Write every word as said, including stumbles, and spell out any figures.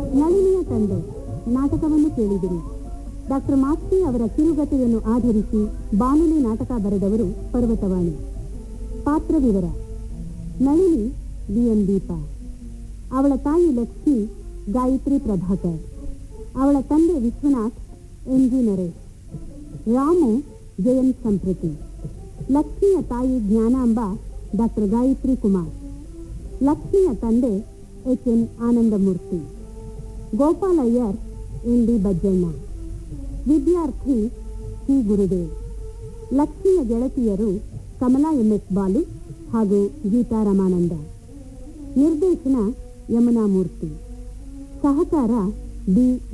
ನಳಿನಿಯ ತಂದೆ ನಾಟಕವನ್ನು ಕೇಳಿದಿರಿ. ಡಾಕ್ಟರ್ ಮಾಸ್ತಿ ಅವರ ಕಿರುಗತೆಯನ್ನು ಆಧರಿಸಿ ಬಾನುಲಿ ನಾಟಕ ಬರೆದವರು ಪರ್ವತವಾಣಿ. ಪಾತ್ರ ವಿವರ: ನಳಿನಿ ಬಿ ಎನ್ ದೀಪ, ಅವಳ ತಾಯಿ ಲಕ್ಷ್ಮಿ ಗಾಯತ್ರಿ ಪ್ರಭಾಕರ್, ಅವಳ ತಂದೆ ವಿಶ್ವನಾಥ್ ಎನ್ ಜಿ ನರೇಶ್, ರಾಮು ಜಯಂತ್ ಸಂಪ್ರತಿ, ಲಕ್ಷ್ಮಿಯ ತಾಯಿ ಜ್ಞಾನಾಂಬ ಡಾಕ್ಟರ್ ಗಾಯತ್ರಿ ಕುಮಾರ್, ಲಕ್ಷ್ಮಿಯ ತಂದೆ H N Anandamurthy, ಗೋಪಾಲಯ್ಯರ್ N D ಬಜ್ಜಣ್ಣ, ವಿದ್ಯಾರ್ಥಿ ಸಿ ಗುರುದೇವ್. ಲಕ್ಷ್ಮಿಯ ಗೆಳತಿಯರು ಕಮಲಾ ಎಂ ಎಸ್ ಬಾಲು ಹಾಗೂ ಗೀತಾ ರಮಾನಂದ. ನಿರ್ದೇಶನ ಯಮುನಾ ಮೂರ್ತಿ. ಸಹಕಾರ ಬಿ